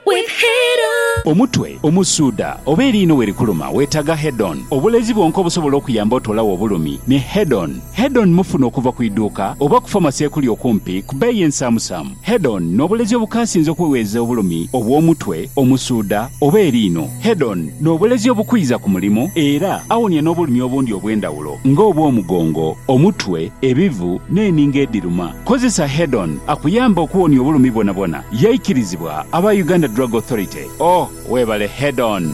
with Head-On. Omutwe, omusuuda, oba eriino werikuluma weetaga Head-On. Obulezi bwonka obusobola okuyamba otolawo obulumi ne Head-On. Head-On mufuna okuva ku idduuka oba ku famasi ekuli okumpi ku bbeeyi ensaamusaamu. Head-On n'obulezi obukaasinze okuweweeza obulumi obw'omutwe, omusuuda oba eriino. Head-On n'obulezi obukwiza ku mulimu era awonya n'obulumi obundi obw'endawulo ng'obw'omugongo, omutwe, ebivu n'eninga eddiruma. Kozesa Head-On akuyamba okuwonya obulumi bwonabwona. Yayikirizibwa aba Uganda Drug Authority. Webale Head-On.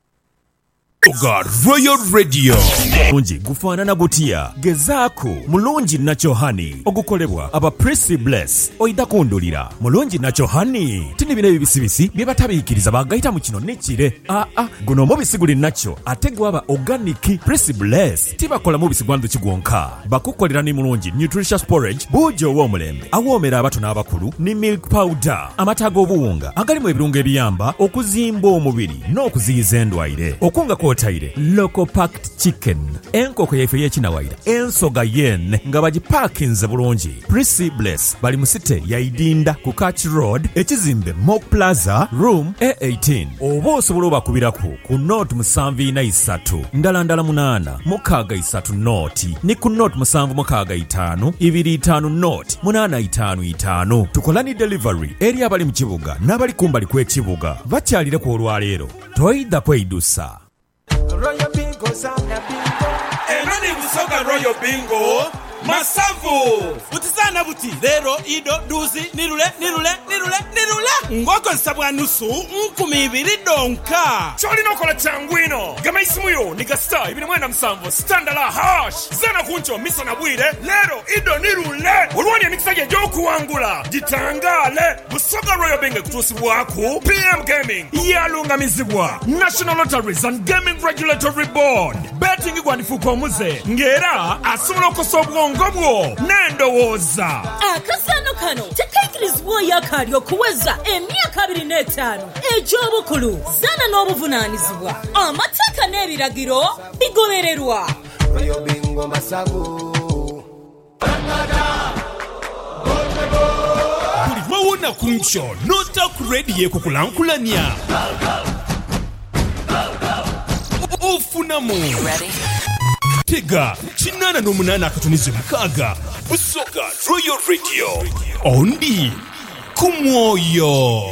God Royal Radio mulungi gufaanana gutya gezaako mulungi Natural Honey ogukolebwa aba Prissy Bless oyita kundulira mulungi Natural Honey tini bino ebibisibisi bye batabiikiriza bagayita mu kino nekire guno omubisi guli nakyo ate gwaba organic. Prissy Bless tibakola mubisi gwa nduki gwonka bakukolera ni mulungi nutritious porridge buujo ow'omulembe awoomera abato n'abakulu ni milk powder amata ag'obuwunga agalimu ebirungo ebiyamba okuzimba omubiri n'okuziyiza endwaire okunga taire local packed chicken enkoko yaife y'ekinawaira ensoga yen nga bagipakinze bulungi. Prissy Bless bali mu site yaidinda ku Catch Road ekizimbe Mock Plaza room A18 oba osobola obakubirako ku note 743 ndala 8 mukaaga 3 note ni ku note 765 25 note 855. Tukolani delivery eri abali mu kibuga n'abali kumbali kw'ekibuga bakyalire ku olwaleero toyida kweyidusa. Royal Bingo sana bingo enani busoga Royal Bingo masavu utizana buti lero ido duzi nirule ngoko nsabwa nusu 2,000 donka choli nokola changwino gama isimuyo nika star ibini mwenda msamvo standala hash zana kuncho misa na bwire lero ido nirule ulwani ya mikisaje joku wangula jitangale busoga Royal Bingo kutusi waku PM Gaming yalunga mizibwa National Lotteries and Gaming Regulatory Board betting kwa nifuko muze ngera asumula kosobwa ngobwo nendowoza akasano kano tekaikirizibwa yakali okuweza emyaka 25 egy'obukulu zana n'obuvunaanyizibwa amateeka n'ebiragiro bigobererwa. Royal Bingo masavu buli lwawona ku nkyo n'otaku ready yekukulankulanya ofunamu Tega chinana no munana akatunize mukaga busoga Royal Radio ondi kumwoyo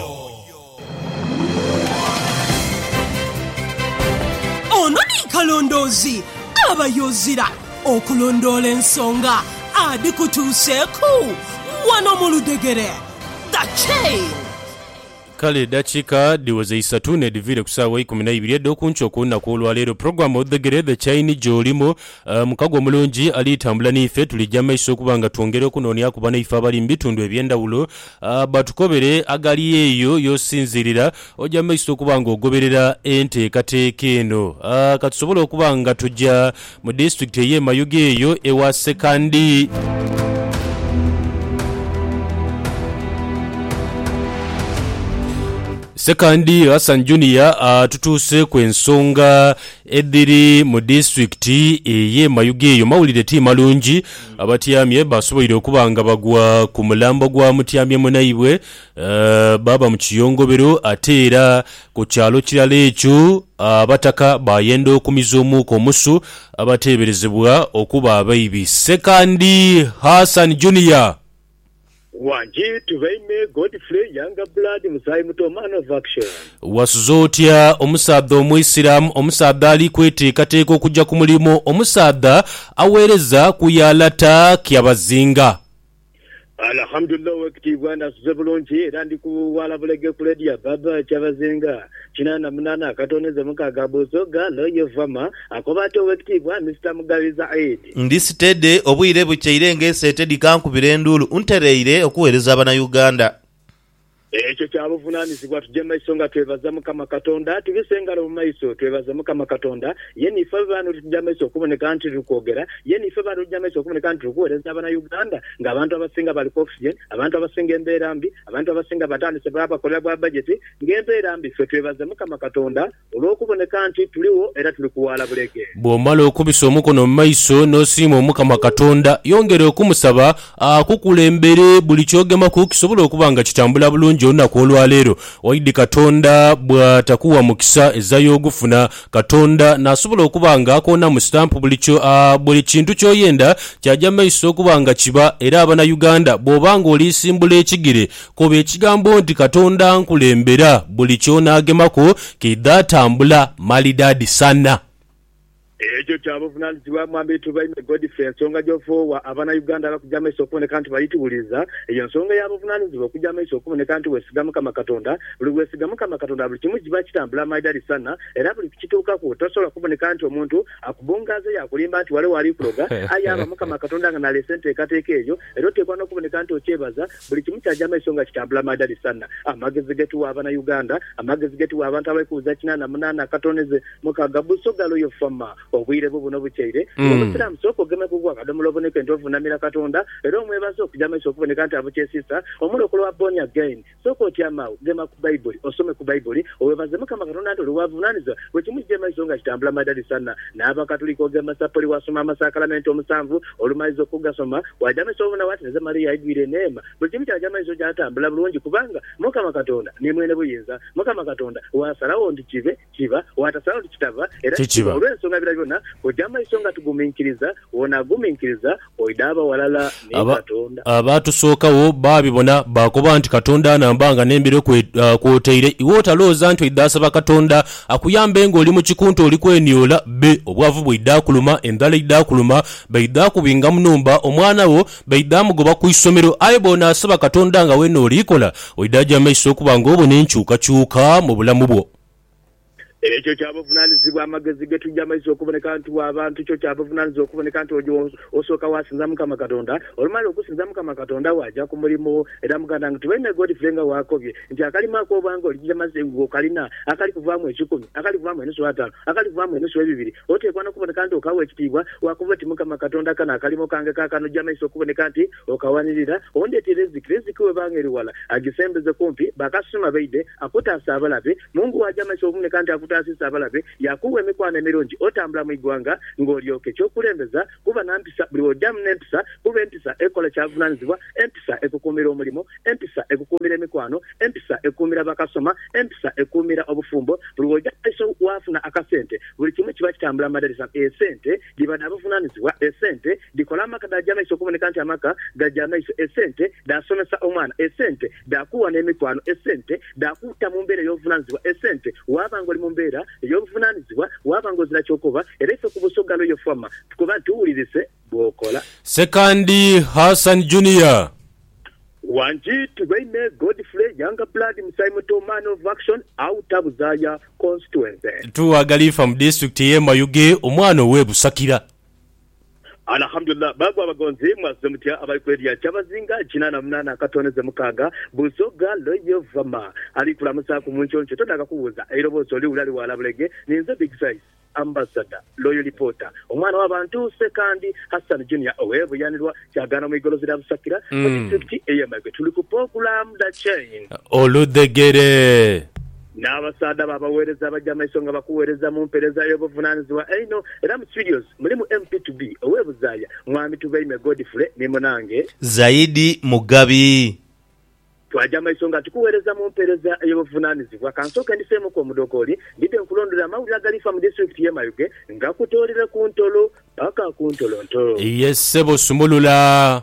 ononi kalondozi abayozira okulondola ensonga adi kutuuseeku wano mu Ludegere The Chain. Kale dakiika diwoze 3 ne divire ku ssaawa 12 edda okunca okuwunaku olwaleero puroguramu Ludegere The Chain gy'olimu mukago omulungi alitambula n'ife tulijja maiso okuba nga twongere okunoonya ku banaife abali mu bitundu eby'endawulo batukobere agali eyo yosinzirira ojja maiso okuba nga ogoberera enteekateeka eno katusobole okuba nga tujja mu disitulikiti ey'e Mayuge eyo ewa Sekandi. Sekandi Hassan Junior tutuse ku ensonga ediri mu district ye Mayuge eyo mawulire ti malungi abatyamye basoboire okubanga bagwa ku mulambo gwa mutyamye munaibwe baba mu kiyongobero ate era ku kyalo kirala ekyo abataka bayenda okumiza omuuka omusu abateeberezebwa okuba abayibi. Sekandi Hassan Junior Wanji tuvaime Godfrey Younger Blood musayi muto man of action. Wasuzotya omusaadha omwisilamu omusaadha ali kweteekateeka okujja ku mulimu omusaadha aweereza ku yalata kyabazinga. Alhamdulillah wakitibwa nasuze bulungi era ndi kuwala bulege ku radio baba kyabazinga kinana munana katoneze mukaga bosoga loyo vama akobate wakitibwa Mr. Mugabiza Aid. Ndi stede obwire bukyire ngesete dikankubira endulu untereire okuweereza abana Uganda. Ekyo kyabuvunaanyizibwa tujje maiso nga twebaza Mukama Katonda tubisengala mu maiso twebaza Mukama Katonda yeni ife bano tujja maiso okuboneka nti tukwogera yeni ife bano tujja maiso okuboneka nti tukuweereza abana Uganda ng'abantu abasinga bali ku oxygen abantu abasinga embeera mbi abantu abasinga batandise babakolera bwa budget ng'embeera mbi ffe twebaza Mukama Katonda olw'okuboneka nti tuliwo era tuli kuwala bulege. Bw'omala okubisa omukono mu maiso n'osiima Omukama Katonda yongere okumusaba akukulembere buli kyogemaku kisobola okuba nga kitambula bulungi omulungi olunaku olwaleero waidi katonda bw'atakuwa mukisa ezzayo ogufuna katonda n'asobola okuba nga akoona mu stampu buli kintu ky'oyenda kyajja maiso okuba nga kiba era abannayuganda bw'oba nga olisimbula ekigere koba ekigambo nti katonda nkulembera buli ky'onaagemako kidatambula malidadi sana. Ekyo kyabuvunanyizibwa mwambi tubaime Godfrey ensonga gy'ofoowa abannayuganda abakujja maiso okuboneka nti bayituwuliza eyo nsonga y'abuvunanyizibwa okujja maiso okuboneka nti weesiga Mukama Katonda buli weesiga Mukama Katonda buli kimu kiba kitambula maidali sana era buli kituukako tosobola kuboneka nti omuntu akubongaaze yakulimba nti wale wali kuloga ayaba Mukama Katonda nga nalese enteekateeka eyo era oteekwa n'okuboneka nti okyebaza buli kimu kyajja maiso nga kitambula maidali sana. Amagezi getuwa abannayuganda amagezi getuwa abantu abaikuuza 88 katoneze mukaaga busogalo yo fama obwire buno bukyire omusiramu soko geme kugwa kadomulo boneke ndovunamira Katonda era omwebaza okujja maiso okuboneka nti abukyesisa omulokolo wa born again soko otyama gema ku Bible osome ku Bible owebaze Mukama Katonda nti olwavunaniza wekimujje maiso nga kitambula madali sana n'abakatulika ogema sapoli wasoma amasaakalamenti omusanvu olumaizo okugasoma wajja maiso obona watineze Maria aidwire neema buli kimu kyajja maiso gyatambula bulungi kubanga Mukama Katonda ni mwene buyinza Mukama Katonda wasalawo ndi kiba watasalawo ndi kitava era kiba olw'ensonga byonna ojama isonga tuguminkiriza wona guminkiriza oidaba walala ne Katonda abatusookawo babibona bakoba nti Katonda nambanga nembere kwoteire iwo talooza nti idasaba Katonda akuyambe ng'oli mu kikunto oli kweniola be obwavu bwiddakuluma endala iddakuluma baidakubinga munumba omwana wo baidamugoba ku isomero ayibona asaba Katonda nga weno olikola oidaja maiso okuba ng'obo n'enkyukakyuka mu bulamu bwo. Ekyo kyabuvunanyizibwa amagezi getujja maiso okuboneka nti abantu kyo kyabuvunanyizibwa okuboneka nti osooka wasinza Mukama Katonda olumala okusinza Mukama Katonda wajja ku mulimu era muganda nti tubaine Godfrey nga wakobye nti akalima ak'obanga olijja mazengo kalina akali kuvaamu 10 akali kuvaamu 5 akali kuvaamu 2 oteekwa n'okuboneka nti okawa ekitiibwa wakuba ti Mukama Katonda kana akalimo kange kakano jja maiso okuboneka nti okawanirira ondeetera eziki webanga eri wala agisembeze kumpi bakasuma baide akutaasa abalabe Mungu wajja maiso okuboneka nti tasisa abalabe yakuwa emikwano emirungi otambula mu igwanga ng'olyoke ekyokulembeza kuba nampisa buli ojjamu n'empisa kuba empisa ekola kyavunanyizibwa empisa ekukuumira omulimu empisa ekukuumira emikwano empisa ekukuumira bakasoma empisa ekukuumira obufumbo buli ojja maiso wafuna akasente buli kimu kiba kitambula madalisa esente libadde abuvunanyizibwa esente likola amaka dajja maiso okuboneka nti amaka gajja maiso esente dasomesa omwana esente dakuwa n'emikwano esente dakuuta mu mbeera ey'obuvunanyizibwa esente wabanga oli mu mbeera ey'obuvunanyizibwa wabanga ozira kyokoba era ife ku busogalo eyo fama tukuba ntuwulirise bw'okola. Sekandi Hassan Junior wanji tubaine Godfrey Younger Blood Musaimoto Man of Action outa Buzaya constituency tuwagalifa mu district ye Mayuge omwana ow'ebusakira. Alhamdulillah bagwa bagonzi mwaze mutya abayikweriya kyabazinga 88 akatoneze mukaga busoga loyo vama ali kulamusa ku munchoncho todaga kuwuza erobozo oli ulali walabulege ninze big size ambassador loyo reporter omwana w'abantu Sekandi Hassan Junior owebuyanirwa kyagana mu igolozira busakira district eyemage tuli ku program da chain oludegere n'abasaada babaweereza abajja maiso nga bakuweereza mu mpeereza y'obuvunanyizibwa eino era mu studios mulimu MP2B ow'ebuzaaya mwami tubaime Godfrey ne munange Zaidi Mugabi twajja maiso nga tukuweereza mu mpeereza y'obuvunanyizibwa kansooka ndiseemu ku omudokoli ndidde nkulondera amawulire agalifa mu district y'e Mayuge nga kutoolera ku ntolo paka ku ntolonto yesebo sumulula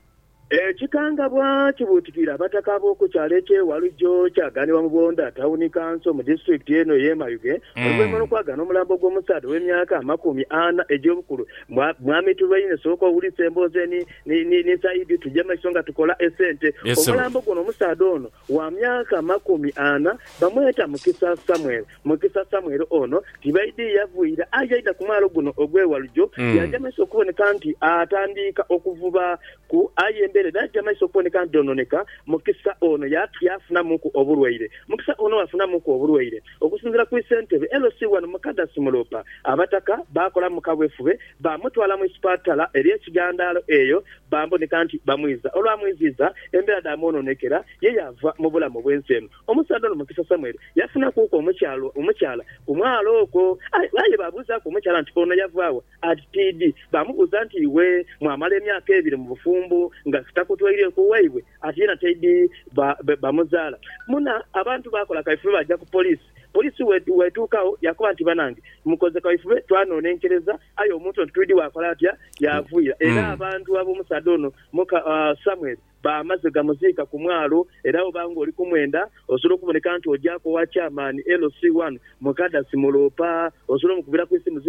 Chikangabwa chibutikira abataka b'okukyalo ekyewalujjo kyaganibwa mu Bonda Town Council mu district eno y'e Mayuge olw'enkono kwagana omulambo gw'omusaadha w'emyaka 40 egy'obukulu mwami tubaine sooka owulisa emboozi ni Saidi tujja maiso nga tukola esente omulambo guno omusaadha ono wa myaka 40 bamweta Mukisa Samuel ono tibaidi yavuira ajaida ku mwalo guno ogw'ewalujjo yajja maiso okuboneka nti atandika okuvuba ku ayembere najja maiso okuboneka nti ononeka Mukisa ono yafuna muku obulwaire Mukisa ono wafuna muku obulwaire okusinzira ku Ssentebe LC wano mukada Sumulopa abataka bakola mu kabwefube bamutwala mu hospitala eri ekigandaalo eyo bamboneka nti bamwiza olwamwiziza embeera damononekera ye yava mu bulamu bw'ensi eno omusaadha ono Mukisa Samuel yafuna kuko omukyala kumwalo okwo aye babuuza ku omukyala nti ono yavaawa ati TD bamubuuza nti iwe mwamala emyaka 2 mu bufumbo nga takutwaire kuwaibwe ati yena taidi bamuzala muna abantu bakola kaifu bajja ku polisi wetuukawo yakuba nti banange mukoze kaifu twanonenkereza ayo omuntu twidi wakola atya yavuira era abantu ab'omusada ono Samuel bamaze gamuziika ku mwalo era obanga oli kumwenda osobola okuboneka nti ojjako wa chairman LC1 Mukadasi Mulopa osobola okubira ku isimu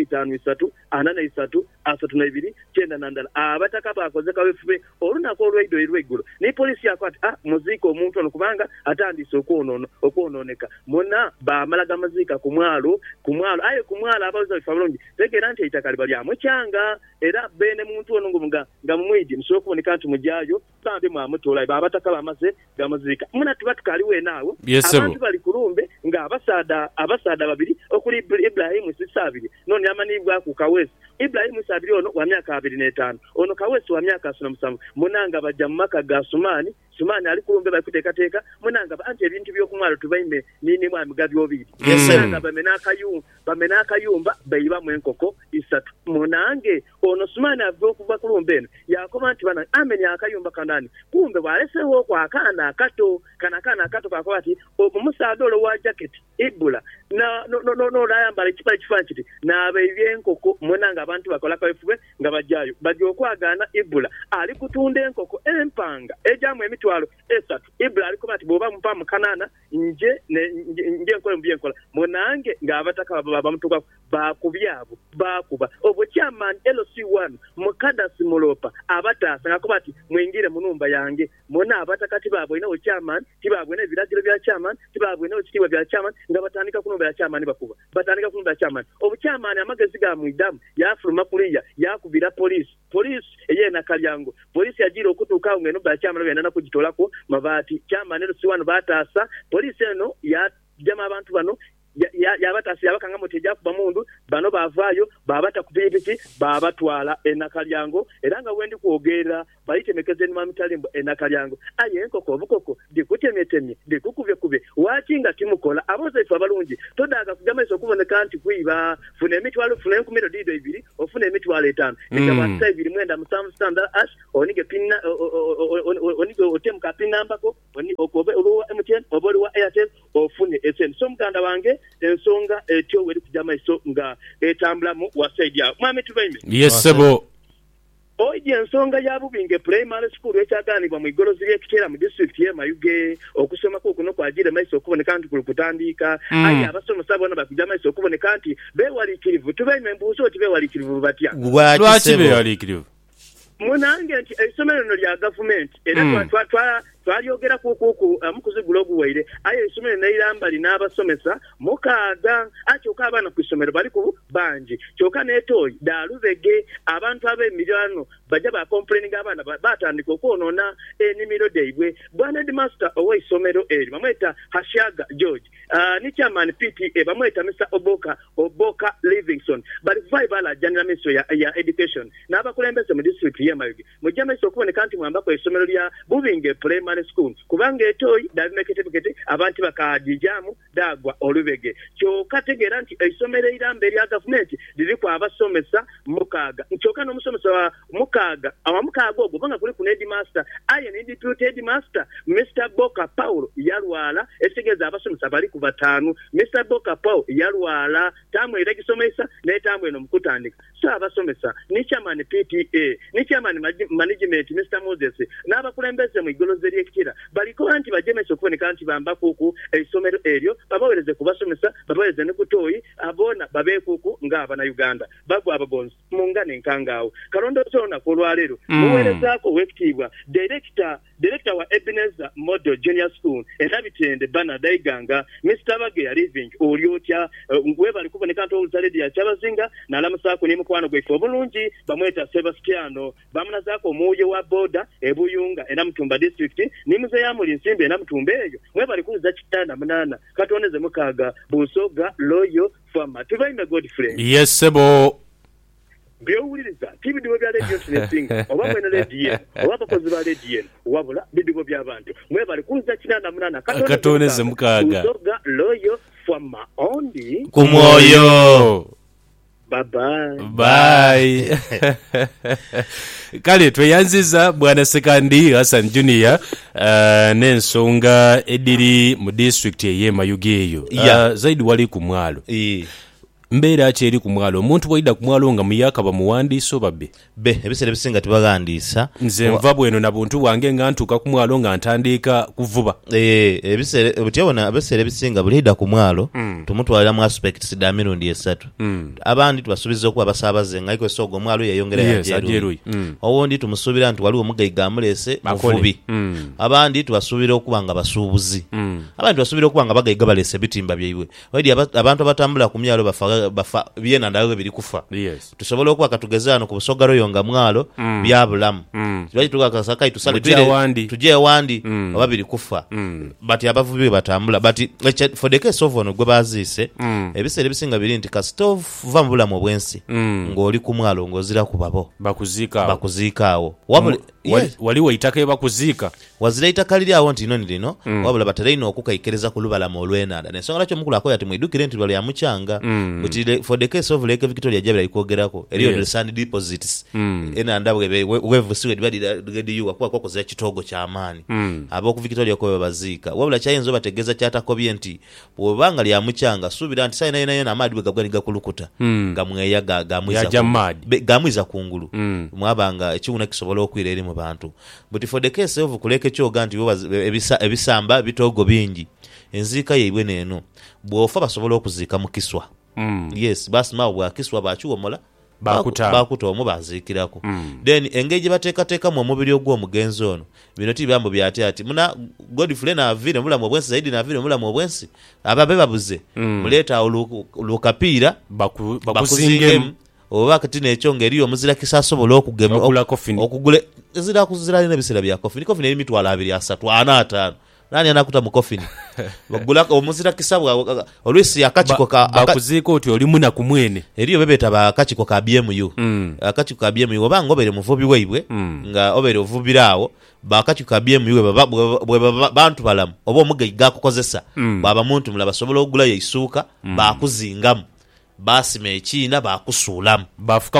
0753 abataka bakoze kawefube olunaku olwaido irwegulo ni polisi yakwati muziika omuntu ono kubanga atandise okwononeka muna bamala gamaziika ku mwalo aye ku mwalo abaza bifalongi tegera nti eitakali bali amukyanga era bene muntu ono nga mumwidi musobola okuboneka nti mujayo bambe mwamutola abataka bamaze gamazika muna tubatukaliwe naawe abantu bali kulumbe nga abasada babiri okuli Ibrahim Sisabiri none yamanibwa ku Kawesi Ibrahim Sisabiri ono wa myaka 25 ono Kawesi wa myaka 37 munanga bajja mu maka ga Sumani ali kulumbe bakuteka munanga anti ebintu byokumwalo tubaime nini mwami gabi obiri munanga bamena akayumba bayiba mu enkoko isatu munange ono Sumani avyo kuba kulumbe eno yakoma nti bana amenya akayumba kanani kumbe bwalesewo kwa akana akato kakobati omusadolo wa jacket ibula no layambala ekipa kifanchiti n'abaibye enkoko munanga abantu bakola kafube nga bajjayo bajja okwagana ibula ali kutunda enkoko empanga ejamu emitwalo esatu ibula ali kubati boba mpa mukanana nje nkola munange nga abataka bamutuka bakubyabo bakuba obuchairman LC1 Mukadasi Mulopa abatasa ngakobati mwingire munumba yange mona abatakati babwe ina chairman tibabwe ne biragiro bya chairman tibabwe ne okitiwa bya chairman nga batandika kunumba ya chairman bakuba batandika kunumba ya chairman obuchairman amagezi ga muidamu yafuluma kuliya yakubira police eyena kalyango police yajira okutuka ngeno bya chairman benda kugitolako mabati chairman LC1 batasa police eno ya jama abantu bano yabatasi yabakanga moteja kuba mundu bano bavaayo babata kupipiti babatwala enakalyango era nga wendi kuogera bayitemekeze ni mamitalimbo enakalyango aye enkoko obukoko dikutemetemye dikukubye wakinga timukola aboze ifa balungi todaga kugamaisa okuboneka nti kuiba funa emitwalo funa enkumiro dido ibiri ofuna emitwalo 5 ekabasa ibiri mwenda musamu standard ash onige pinna onige otemka pinamba ko okobe oluwa MTN oboli wa Airtel ofune SN so mkanda wange ensonga etyo weri kujama iso nga etambula mu wasaidia mwame tubaime yes sebo oije ensonga ya Bubinge primary school ekyaganibwa mu igorozi ly'ekitera mu district ye Mayuge okusoma ko kuno kwajire maiso okuboneka nti kulukutandika ayi abasomesa bona bakujama iso okuboneka nti bewalikirivu tubaime mbuzo oti bewalikirivu batya lwaki bewalikirivu munange nti esomero no lya government era twaliogera kuku mukuzigula oguwaire aye esomero neiramba linabasomesa mukaaga akyoka abana ku isomero bali ku banji kyoka netoyi dalubege abantu ab'emirano bajja ba complaining abana batandika okwonona enimiro deibwe bwana headmaster owa isomero eri bamweta Hashaga George ni chairman PTA bamweta Mr. Oboka Livingston bali vibe general minister ya education n'abakulembeze mu district ye Mayuge mujamaiso okuboneka nti mwamba ku isomero lya Bubinge primary school kubanga etoyi davinekete abantu bakajijamu dagwa olubege kyoka tegera nti isomero irambe lya government liri kwa abasomesa mukaaga kyoka n'omusomesa wa mukaaga awamukaaga ogwo banga kuli ku headmaster aye ni deputy headmaster Mr. Boka Paul yalwala esigeza abasomesa bali ku batanu Mr. Boka Paul yalwala tamwe eregisomesa ne tamwe no mukutandika so abasomesa ni chairman PTA ni chairman management Mr. Moses n'abakulembeze mu igoloze ly'ekitira baliko anti bajemesa okuboneka nti bamba kuku esomero eryo babawereze kubasomesa babawereze ne kutoyi abona babekuku nga abana Uganda bagwa abagonzi mungane nkangaawo kalondo zona kulwalero muwerezaako wekitibwa director wa Ebenezer Model Junior School enabitende bana daiganga Mr. Bage living olyotya ngwe bali kuboneka nti oluzaledi ya Chabazinga nalamusako ne mukwano gwe obulungi bamweta Sebastiano bamunazaako omwoyo wa boda ebuyunga enamutumba district nimuze yamuli nsimbe enamutumba eyo mwe bali kuza kitanda munana katoneze mukaaga busoga loyo fama tubaime Godfrey yes sebo byowuliriza tibidibo bya radio tunesinga oba mwene radio oba bakozi ba radio wabula bidibo by'abantu mwe bali kuza kitanda munana katoneze mukaaga busoga loyo fama ondi kumwoyo bye. Kale tweyanziza bwana Sekandi Hassan Junior n'ensonga ediri mu district ye Mayuge eyo. Zaidi wali ku mwalo. Mbeera ki eri ku mwalo? Omuntu bw'oyida ku mwalo nga muyakaba muwandiiso babbe ebiseera ebisinga tebagandiisa. Nze nva bweno na buntu bwange nga ntuuka ku mwalo nga ntandika kuvuba. Ebiseera ebisinga buli yida ku mwalo tumutwalira mu aspects da mirundi esatu. Abandi tubasuubiza okuba basaabaze nga iko sogo omwalo yeyongera yajeruyi. Owundi tumusuubira nti waliwo omugayiga amuleese muvubi. Abandi tubasuubira okuba nga basuubuzi. Abandi tubasuubira okuba nga bagayiga baleese bitimba byaibwe. Abantu abatambula ku myalo bafa byena ndawe biri kufa. Tusobola okuba katugezano ku busogalo yonga mwalo byabulamu. Twaje tukakasaka itusale tuje wandi oba biri kufa. But abavubi batambula but for the case of ono gwe bazise ebiseera ebisinga biri nti kasitov vambula mu bwensi ng'oli ku mwalo ng'ozira ku babo bakuziikaawo waliwo itaka bakuziika wazira itaka liri awo nti ino lino wabula bateraina okukaikereza ku lubalama olw'enanda n'ensonga lwaki omukulu akoya ati mwidukire nti lwali yamukyanga buti for the case of Lake Victoria jabira ikwogerako eriyo sand deposits enanda wevusiwe dibadiyuwa kuba kwakozera ekitoogo ky'amaani ab'oku Victoria ko baziika wabula kyayinza bategeeza kyatakobye nti bw'obanga lyamukyanga suubira nti sayina yona amaadi bwe gagwa kulukuta gamweya gamwiza kungulu mwabanga ekiwuna kisobola okwira eri mu bantu but for the case of kuleka ekyoga nti ebisamba bitoogo bingi enziika yeibwe neeno bw'ofa basobola okuziika mu kiswa yes basi mawe bwakiswa bakiwomola bakuta omu baziikirako then engeri gye bateekateeka mu omubiri ogw'omugenzi ono bino tibambo byate ati muna Godfrey naavire mulamu obwensi zaidi naavire mulamu obwensi ababe babuze muleeta olukapiira bakuzingemu oba kati n'ekyo ngeri omuzira kisasobola okugula zira n'ebiseera bya kofini eri mitwalo 2-3 4-5 nani anakuta mu kofini bagula omuzira kisabwa olwisi akachiko bakuziika oti oli muna ku mwene eriyo bebeta ba akachiko ka BMU akachiko ka BMU obanga obere muvubi weibwe nga obere ovubirawo ba akachiko ka BMU bantu balamu oba omugayiga kukozesa baba muntu mulaba sobola okugula yeisuka bakuzingamu basime ekiina bakusuulamu bafuka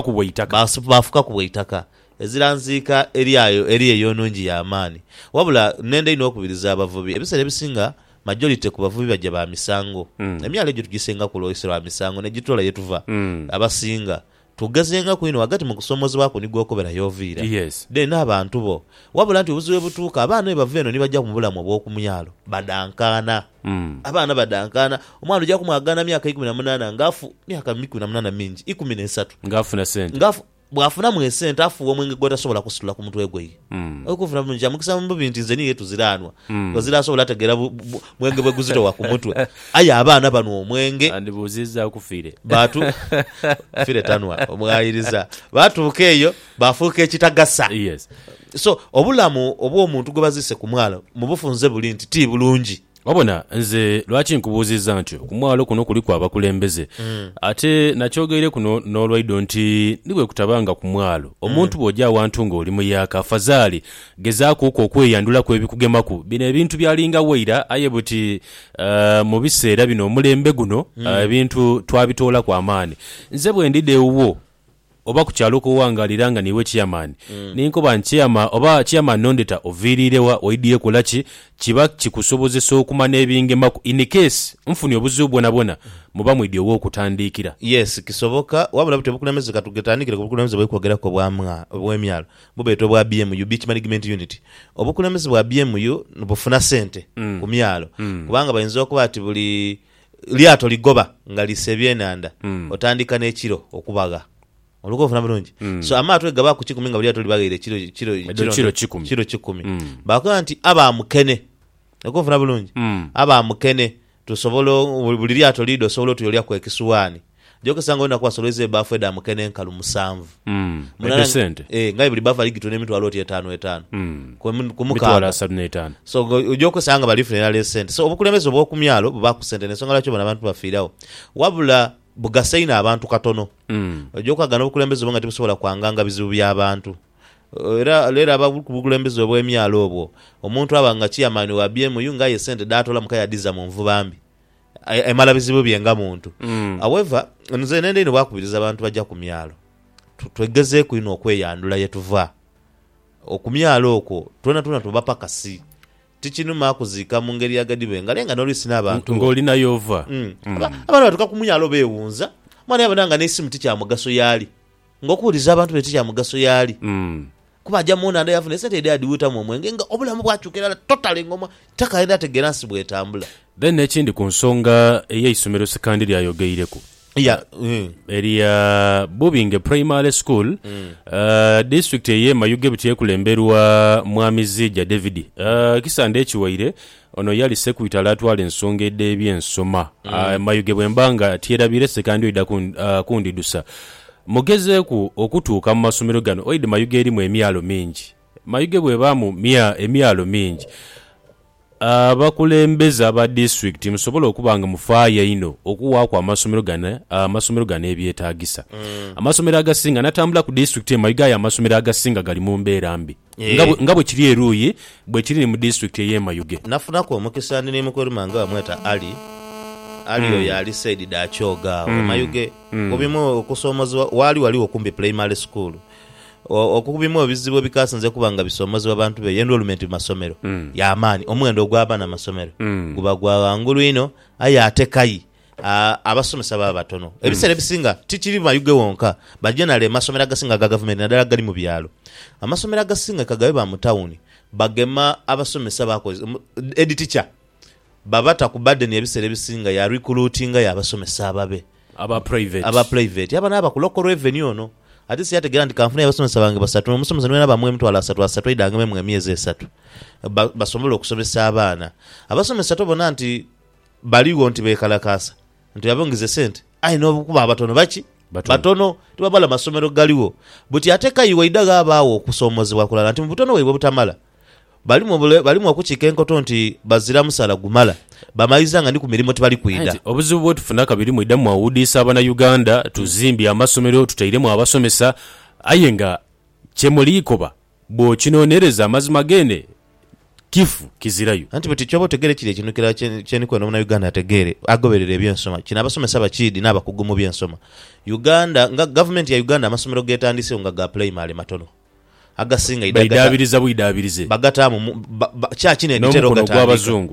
ku bweitaka eziranziika eri eyonungi y'amaani wabula nende ino okubiriza abavubi ebiseera ebisinga majority ku bavubi bajja ba misango emyalo egyo tugisenga ku lwoyise lwa misango negitola yetuva abasinga tugezenga ku ino wagati mu kusomozebwa ku nigwo okubera yoviira then abantu bo wabula nti obuzibu butuuka abaana bava eno nibajja ku bulamu obw'okumyalo badankaana abaana badankaana omwana ojja kumwagana myaka 18 ngaafu myaka 18 mingi 13 ngaafuna sente bwafuna mu esente afuwa omwenge gw'otasobola kusitula ku mutwe gwe okufuna mu nja mukisa mu bintu nze niye tuziranwa ozirasobola ategera mwenge bwe guzitowa ku mutwe aya abaana bano omwenge andibuziza kufiire batu fire tanwa omwayiriza batuuka eyo bafuuka ekitagasa so obulamu obw'omuntu gwe bazise ku mwalo mu bufunze buli nti ti bulungi wabona nze lwaki nkubuuziza nti ku mwalo kuno kuliko abakulembeze ate nakyogeire kuno n'olwaido nti nibwe kutabanga ku mwalo omuntu bw'ojja awantu ng'oli muyaka afazaali gezaako okweyandula kw'ebikugemaku bino ebintu byalinga weira aye buti mu biseera bino omulembe guno ebintu twabitoola ku amaani nze bwe ndidde ewuwo oba ku kyalo kuwangalira nga niwe chairman ninkoba chairman oba chairman nondeta ovirirewa oidiye kulaki kiba kikusobozesa okumana ebingemaku in case mfuni obuzibu bwona muba mwidi owo okutandikira yes kisoboka wabula bute bukulemeze katugetandikire kubukulemeze bwekwogerako bw'emyalo bubeeto bwa BMU Beach Management Unit obukulemeze bwa BMU nubufuna sente ku myalo kubanga bayinza okuba ati buli lyato ligoba nga lisebye enanda otandika n'ekiro okubaga olukofuna bulungi so amaato gaba ku 10 nga buli ato libagire kiro 10 bakola nti aba mukene olukofuna bulungi aba mukene tusobola buli lyato lido sobola tuyolya ku ekisuwani jokesanga onda kwasoleze bafu eda mukene nkalu 7 ngai buli bafu ligito ne mitwalo 5 kumukala 75 so jokesanga bali funa lesente so obukulemeze obwo kumyalo bakusente nesonga lwakyo bana abantu bafiirawo wabula bugasaina abantu katono ojokwagana obukulembeze obwo nga tebusobola kwanganga bizibu by'abantu era ababukulembeze obw'emyalo obwo omuntu abanga chairman wa BMU nga ye sente datola mukaya diza mu nvubambi emala bizibu bye nga muntu. However nze nende ino bwakubiriza abantu bajja ku myalo twegezeeko ino okweyandula yetuva okumyalo okwo tuna tubapakasi tikinuma kuziika mu ngeri yagadibe nga lenga n'oluusi n'abantu ng'olinayo ova abantu batuka ku munyalo beewunza mwana yabonanga n'essimu tikyamugaso yaali ng'okuwuliza abantu be tikyamugaso yaali kuba ajja munda yafuna esente eri adiwutamu omwenge nga obulamu bwakyukira totale ngoma takaenda ategeera nsi bwetambula. Then n'ekindi ku nsonga ey'eisomero sekandiri ayogeireko eriya Bubinge Primary School district eye Mayuge butekulemberwa mwami Zijja David kisande ekiwaire ono yali sekuitala atwala ensonga edde ebyensoma Mayuge bwembanga tierabire sekandiri da kundidusa mugezeeku okutuuka mu masomero gano oidi Mayuge erimu emyalo mingi Mayuge bwebamu emyalo mingi abakulembeza aba district musobola okubanga mufaayo ino okuwaako amasomero gano ebyetaagisa amasomero agasinga natambula ku district Mayuge amasomero agasinga gali mu mbeera mbi nga bwe kiri eruuyi bwe kiri mu district ey'e Mayuge. Nafunako omukisa ndi n'emukolumanga bamweta ali oyo yali said dakyoga Mayuge kubimu okusomozebwa waliwo okumbi primary school okubimu ebizibu bikasinze kubanga bisomozebwa abantu be enrollment mu masomero y'amaanyi omwendo ogw'abaana amasomero guba gwa wangulu ino aye ate kayi abasomesa baba batono ebiseera ebisinga tikiri Mayuge wonka bajenale amasomero agasinga ga gavumenti naddala gali mu byalo amasomero agasinga kagabe ba mu tawuni bagema abasomesa bakoze edi teacher babata ku burden ebiseera ebisinga ya recruitinga y'abasomesa ababe aba private yaba naba ku local revenue ono ati siyategera nti kanfuna y'abasomesa bange basatu omusomesa nwena bamwe mutwala asatu idange mu emyezi esatu basobola okusomesa abaana abasomesa tobona nti baliwo nti bekalakasa nti yabongeze sente ayina okuba abatono batono tibabala masomero galiwo buti ate kayiwa idaga abaawo okusomozebwa kulala nti mu butono bwebwe butamala balimu okukiika enkoto nti bazira musala gumala bamaliza nga ndi ku mirimu tibali kwida obuzibu bwe tufuna kabiri mu iddamu awudiisa abana Uganda tuzimbye amasomero tutairemu abasomesa aye nga kyemuliikoba bw'okinonereza amazima gene kifu kizirayo anti bwe kyoba otegere kiri ekinukira kyeniko n'omuna Uganda ategere agoberera ebyensoma kino abasomesa bakiidi n'abakugu mu byensoma Uganda nga gavumenti ya Uganda amasomero getandise nga ga primary matono agasinga idabiriza bwidabirize bagatamu kyakine ekitero gatandika